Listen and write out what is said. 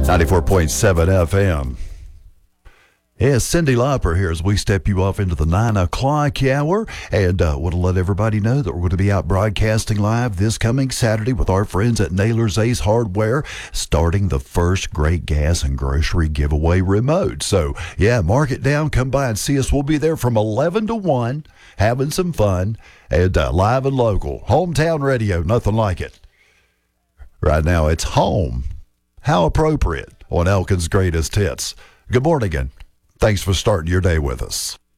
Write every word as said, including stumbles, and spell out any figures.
ninety-four point seven F M. Yeah, Cindy Lauper here as we step you off into the nine o'clock hour. And uh, want to let everybody know that we're going to be out broadcasting live this coming Saturday with our friends at Naylor's Ace Hardware, starting the first Great Gas and Grocery Giveaway remote. So, yeah, mark it down. Come by and see us. We'll be there from eleven to one, having some fun, and uh, live and local. Hometown radio, nothing like it. Right now, it's home. How appropriate on Elkin's Greatest Hits. Good morning, and thanks for starting your day with us.